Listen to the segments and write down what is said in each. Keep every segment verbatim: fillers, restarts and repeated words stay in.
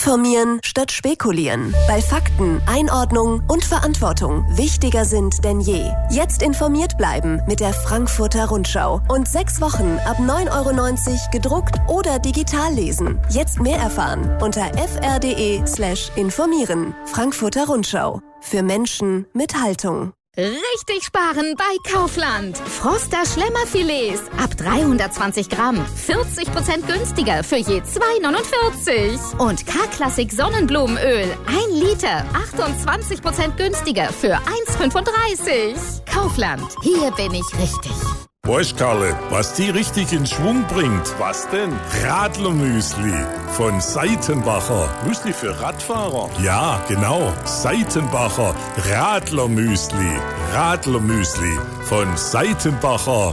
Informieren statt spekulieren. Weil Fakten, Einordnung und Verantwortung wichtiger sind denn je. Jetzt informiert bleiben mit der Frankfurter Rundschau. Und sechs Wochen ab neun Euro neunzig gedruckt oder digital lesen. Jetzt mehr erfahren unter fr.de slash informieren. Frankfurter Rundschau. Für Menschen mit Haltung. Richtig sparen bei Kaufland. Froster Schlemmerfilets ab dreihundertzwanzig Gramm. vierzig Prozent günstiger für je zwei neunundvierzig. Und K-Klassik Sonnenblumenöl. ein Liter. achtundzwanzig Prozent günstiger für eins fünfunddreißig. Kaufland. Hier bin ich richtig. Weißt, Karle, was die richtig in Schwung bringt? Was denn? Radlermüsli von Seitenbacher. Müsli für Radfahrer? Ja, genau. Seitenbacher Radlermüsli. Radlermüsli von Seitenbacher.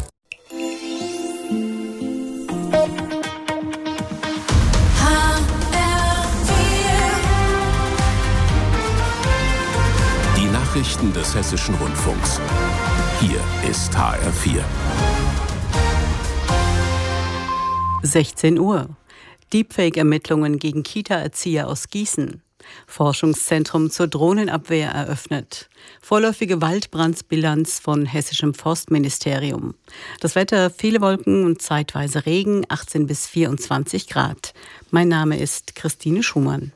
Die Nachrichten des Hessischen Rundfunks. Hier ist H R vier. sechzehn Uhr. Deepfake-Ermittlungen gegen Kita-Erzieher aus Gießen. Forschungszentrum zur Drohnenabwehr eröffnet. Vorläufige Waldbrandsbilanz von Hessischem Forstministerium. Das Wetter, viele Wolken und zeitweise Regen, achtzehn bis vierundzwanzig Grad. Mein Name ist Christine Schumann.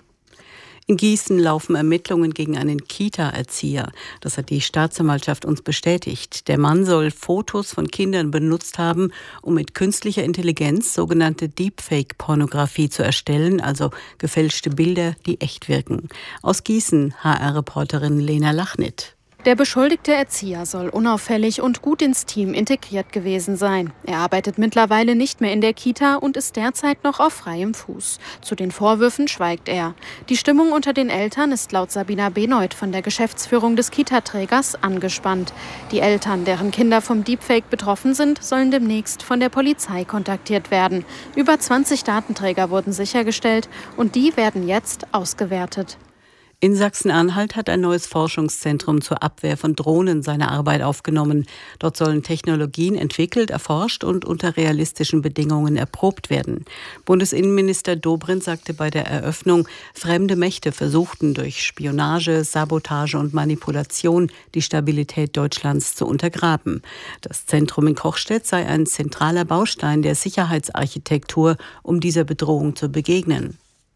In Gießen laufen Ermittlungen gegen einen Kita-Erzieher. Das hat die Staatsanwaltschaft uns bestätigt. Der Mann soll Fotos von Kindern benutzt haben, um mit künstlicher Intelligenz sogenannte Deepfake-Pornografie zu erstellen, also gefälschte Bilder, die echt wirken. Aus Gießen, H R-Reporterin Lena Lachnit. Der beschuldigte Erzieher soll unauffällig und gut ins Team integriert gewesen sein. Er arbeitet mittlerweile nicht mehr in der Kita und ist derzeit noch auf freiem Fuß. Zu den Vorwürfen schweigt er. Die Stimmung unter den Eltern ist laut Sabina Benoit von der Geschäftsführung des Kita-Trägers angespannt. Die Eltern, deren Kinder vom Deepfake betroffen sind, sollen demnächst von der Polizei kontaktiert werden. Über zwanzig Datenträger wurden sichergestellt und die werden jetzt ausgewertet. In Sachsen-Anhalt hat ein neues Forschungszentrum zur Abwehr von Drohnen seine Arbeit aufgenommen. Dort sollen Technologien entwickelt, erforscht und unter realistischen Bedingungen erprobt werden. Bundesinnenminister Dobrindt sagte bei der Eröffnung, fremde Mächte versuchten durch Spionage, Sabotage und Manipulation die Stabilität Deutschlands zu untergraben. Das Zentrum in Kochstedt sei ein zentraler Baustein der Sicherheitsarchitektur, um dieser Bedrohung zu begegnen.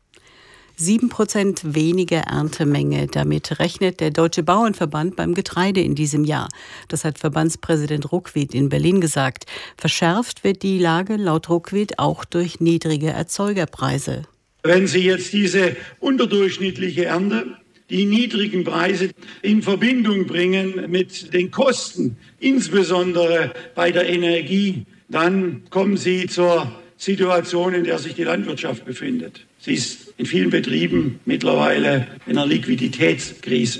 Sieben Prozent weniger Erntemenge. Damit rechnet der Deutsche Bauernverband beim Getreide in diesem Jahr. Das hat Verbandspräsident Ruckwied in Berlin gesagt. Verschärft wird die Lage laut Ruckwied auch durch niedrige Erzeugerpreise. Wenn Sie jetzt diese unterdurchschnittliche Ernte, die niedrigen Preise in Verbindung bringen mit den Kosten, insbesondere bei der Energie, dann kommen Sie zur Situation, in der sich die Landwirtschaft befindet. Sie ist in vielen Betrieben mittlerweile in einer Liquiditätskrise.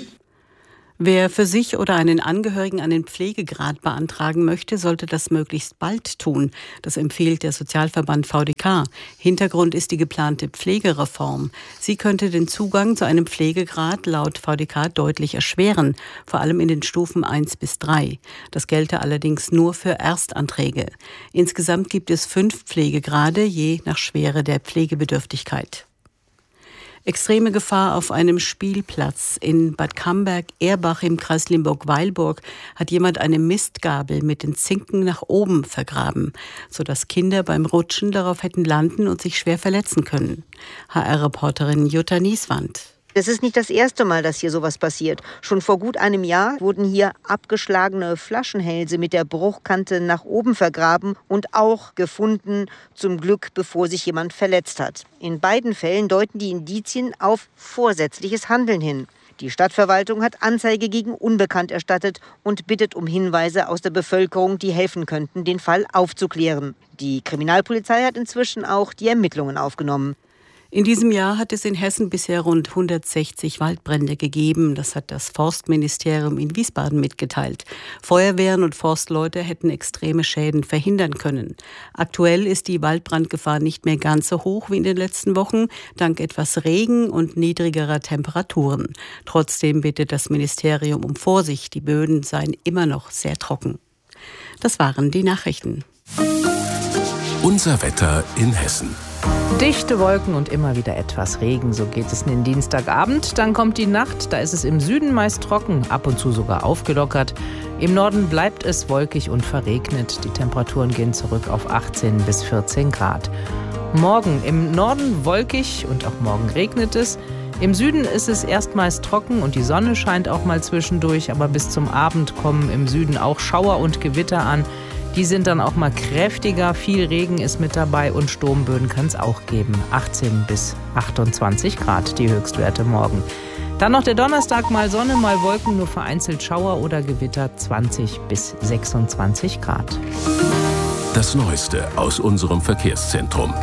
Wer für sich oder einen Angehörigen einen Pflegegrad beantragen möchte, sollte das möglichst bald tun. Das empfiehlt der Sozialverband V D K. Hintergrund ist die geplante Pflegereform. Sie könnte den Zugang zu einem Pflegegrad laut V D K deutlich erschweren, vor allem in den Stufen eins bis drei. Das gelte allerdings nur für Erstanträge. Insgesamt gibt es fünf Pflegegrade, je nach Schwere der Pflegebedürftigkeit. Extreme Gefahr auf einem Spielplatz. In Bad Camberg-Erbach im Kreis Limburg-Weilburg hat jemand eine Mistgabel mit den Zinken nach oben vergraben, sodass Kinder beim Rutschen darauf hätten landen und sich schwer verletzen können. H R-Reporterin Jutta Nieswand. Das ist nicht das erste Mal, dass hier sowas passiert. Schon vor gut einem Jahr wurden hier abgeschlagene Flaschenhälse mit der Bruchkante nach oben vergraben und auch gefunden, zum Glück bevor sich jemand verletzt hat. In beiden Fällen deuten die Indizien auf vorsätzliches Handeln hin. Die Stadtverwaltung hat Anzeige gegen Unbekannt erstattet und bittet um Hinweise aus der Bevölkerung, die helfen könnten, den Fall aufzuklären. Die Kriminalpolizei hat inzwischen auch die Ermittlungen aufgenommen. In diesem Jahr hat es in Hessen bisher rund hundertsechzig Waldbrände gegeben. Das hat das Forstministerium in Wiesbaden mitgeteilt. Feuerwehren und Forstleute hätten extreme Schäden verhindern können. Aktuell ist die Waldbrandgefahr nicht mehr ganz so hoch wie in den letzten Wochen, dank etwas Regen und niedrigerer Temperaturen. Trotzdem bittet das Ministerium um Vorsicht. Die Böden seien immer noch sehr trocken. Das waren die Nachrichten. Unser Wetter in Hessen. Dichte Wolken und immer wieder etwas Regen, so geht es in den Dienstagabend. Dann kommt die Nacht, da ist es im Süden meist trocken, ab und zu sogar aufgelockert. Im Norden bleibt es wolkig und verregnet. Die Temperaturen gehen zurück auf achtzehn bis vierzehn Grad. Morgen im Norden wolkig und auch morgen regnet es. Im Süden ist es erstmals trocken und die Sonne scheint auch mal zwischendurch, aber bis zum Abend kommen im Süden auch Schauer und Gewitter an. Die sind dann auch mal kräftiger, viel Regen ist mit dabei und Sturmböen kann es auch geben. achtzehn bis achtundzwanzig Grad die Höchstwerte morgen. Dann noch der Donnerstag, mal Sonne, mal Wolken, nur vereinzelt Schauer oder Gewitter, zwanzig bis sechsundzwanzig Grad. Das Neueste aus unserem Verkehrszentrum.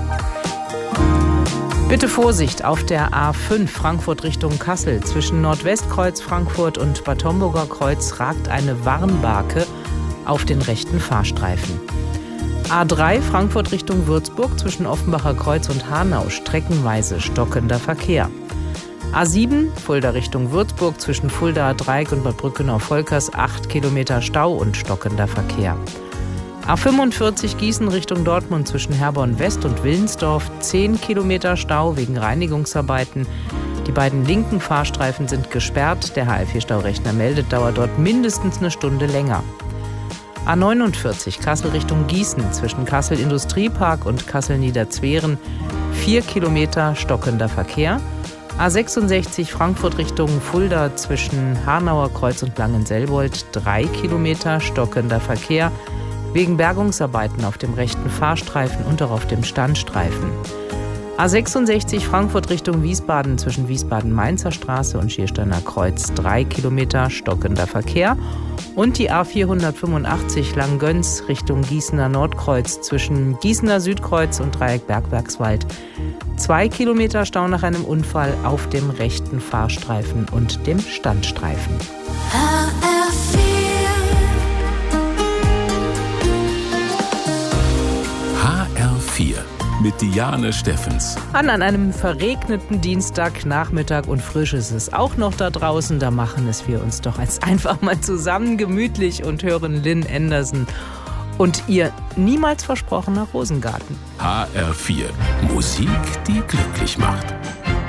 Bitte Vorsicht auf der A fünf Frankfurt Richtung Kassel. Zwischen Nordwestkreuz Frankfurt und Bad Homburger Kreuz ragt eine Warnbarke auf den rechten Fahrstreifen. A drei Frankfurt Richtung Würzburg zwischen Offenbacher Kreuz und Hanau streckenweise stockender Verkehr. A sieben Fulda Richtung Würzburg zwischen Fuldaer Dreieck und Bad Brückenau-Volkers acht Kilometer Stau und stockender Verkehr. A fünfundvierzig Gießen Richtung Dortmund zwischen Herborn West und Willensdorf zehn Kilometer Stau wegen Reinigungsarbeiten. Die beiden linken Fahrstreifen sind gesperrt. Der H L vier Staurechner meldet, dauert dort mindestens eine Stunde länger. A neunundvierzig Kassel Richtung Gießen zwischen Kassel Industriepark und Kassel Niederzweren vier Kilometer stockender Verkehr. A sechsundsechzig Frankfurt Richtung Fulda zwischen Hanauer Kreuz und Langenselbold drei Kilometer stockender Verkehr wegen Bergungsarbeiten auf dem rechten Fahrstreifen und auch auf dem Standstreifen. A sechsundsechzig Frankfurt Richtung Wiesbaden zwischen Wiesbaden-Mainzer Straße und Schiersteiner Kreuz drei Kilometer stockender Verkehr. Und die A vierhundertfünfundachtzig Langgöns Richtung Gießener Nordkreuz zwischen Gießener Südkreuz und Dreieck Bergwerkswald zwei Kilometer Stau nach einem Unfall auf dem rechten Fahrstreifen und dem Standstreifen. H R vier H R vier mit Diane Steffens. An, an einem verregneten Dienstagnachmittag und frisch ist es auch noch da draußen. Da machen es wir uns doch jetzt einfach mal zusammen gemütlich und hören Lynn Anderson und ihr niemals versprochener Rosengarten. H R vier. Musik, die glücklich macht.